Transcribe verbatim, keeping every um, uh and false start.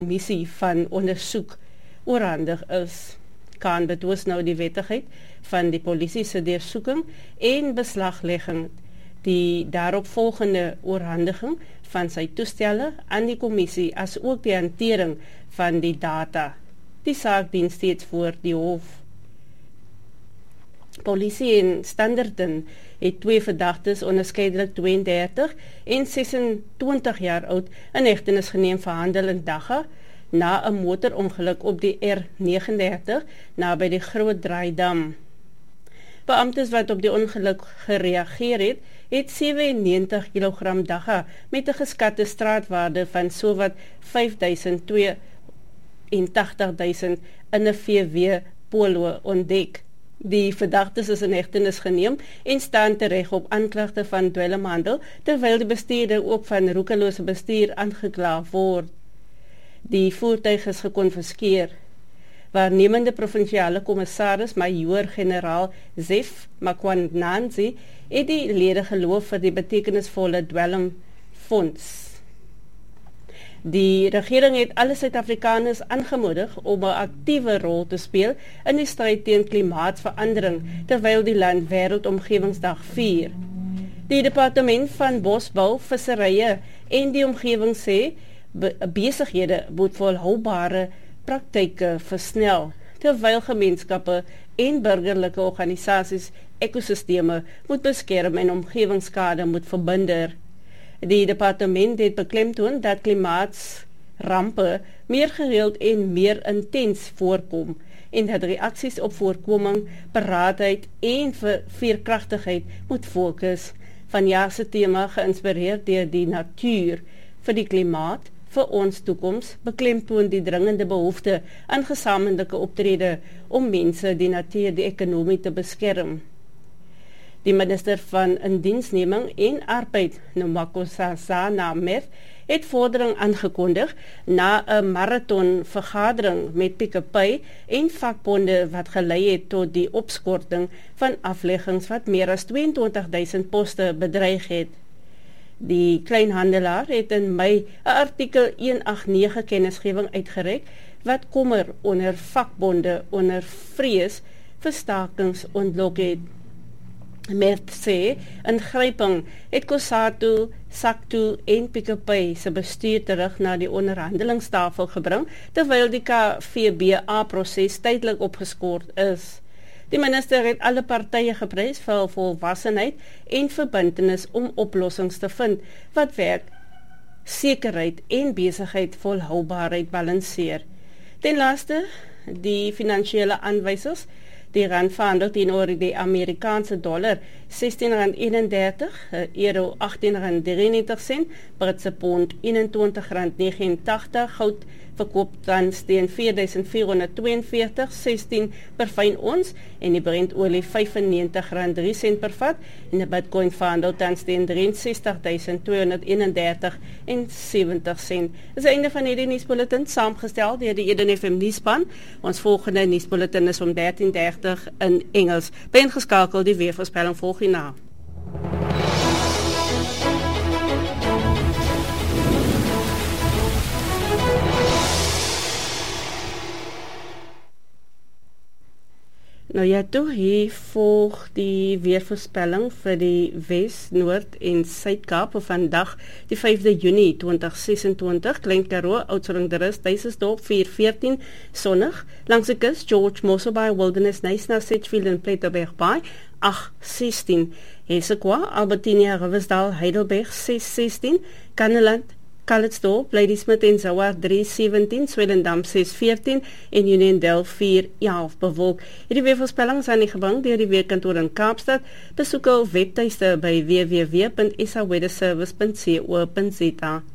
missie van ondersoek oorhandig is. Kan betwis nou die wettigheid van die polisie se deursoeking en beslaglegging die daaropvolgende oorhandiging van sy toestelle aan die kommissie as ook die hantering van die data. Die saak dien steeds voor die hof. Polisie in Standerton het twee verdagtes onderskeidelik tweeëndertig en sesentwintig jaar oud in hegtenis geneem vir handel in dagga na 'n motorongeluk op die R negenendertig naby die Groot Draaidam. Beamptes wat op die ongeluk gereageer het, het sewennegentig kilogram dagga met 'n geskatte straatwaarde van sowat vyfduisend tweeëntagtigduisend in 'n V W Polo ontdek. Die verdagtes is in hegtenis geneem en staan tereg op aanklagte van dwelmhandel, terwyl die bestuurder ook van roekelose bestuur aangekla word. Die voertuig is gekonfiskeer. Waarnemende provinsiale kommissaris Majoor-generaal Zef Makwananzi het die lede geloof vir die betekenisvolle dwelmfonds. Die regering het alle Suid-Afrikaners aangemoedig om 'n aktiewe rol te speel in die stryd teen klimaatsverandering terwyl die land Wêreldomgewingsdag vier. Die departement van Bosbou, Visserye en die omgewing sê be besighede moet volhoubare praktyke versnel, terwyl gemeenskappe en burgerlike organisasies ekosisteme moet beskerm en omgewingsskade moet verbinder. Die departement het beklemtoon dat klimaatsrampe meer gereeld en meer intens voorkom en dat reaksies op voorkoming, paraatheid en veerkragtigheid moet fokus. Vanjaar se tema geïnspireerd deur die natuur vir die klimaat, vir ons toekoms, beklemtoon die dringende behoefte aan gesamentlike optrede om mense, die natuur, die ekonomie te beskerm. Die minister van Indiensneming en Arbeid, Nomakosazana Meth, het vordering aangekondig na 'n marathon vergadering met Pick n Pay en vakbonde wat gelei het tot die opskorting van afleggings wat meer as tweeëntwintigduisend poste bedreig het. Die kleinhandelaar het in Mei 'n artikel honderdagtien kennisgewing uitgereik wat kommer onder vakbonde onder vrees vir stakings ontlok het. Met sê, ingryping het Cosatu, Saktu en Pick n Pay se bestuur terug na die onderhandelingstafel gebring, terwyl die K V B A-proses tydelik opgeskort is. Die minister het alle partye geprys vir hul volwassenheid en verbintenis om oplossings te vind wat werk, sekerheid en besigheid volhoubaarheid balanseer. Ten laaste, die finansiële aanwysers. Die rand verhandel teenoor die Amerikaanse dollar sestien rand eenendertig, euro agttien rand drieënnegentig sent, Britse pond eenentwintig rand negenentagtig, goud verkoop tans teen vier duisend vierhonderd tweeënveertig sestien per fyn ons en die Brentolie vyfennegentig rand drie sent per vat en die Bitcoin verhandel tans teen drieënsestig duisend tweehonderd eenendertig en sewentig sent. Dis die einde van hierdie nuusbulletin saamgestel deur die Eden F M nuusspan. Ons volgende nuusbulletin is om dertien dertig in Engels. Ben geskakel, die weervoorspelling volg hierna. Nou ja, toe hier volg die weervoorspelling vir die Wes, Noord en Suid-Kaap vir vandag die vyfde Junie tweeduisend sesentwintig, Klein Karoo, Oudtshoorn-Derust, Duisensdorp vier veertien, sonnig, langs die kus, George Mosselbaai, Wilderness, Knysna, Sedgefield en Pletterberg Bay, agt sestien, Hessequa, Albertinia, Riversdal, Heidelberg, ses sestien, Kanneland, Calitzdorp, Ladysmith en Zouar drie sewentien, Swellendam ses veertien en Uniondale vier elf bewolk. Hierdie weervoorspelling is aan die gebring deur die weerkantoor in Kaapstad. Besoek hul webtuiste by w w w punt s a weather service punt co punt za.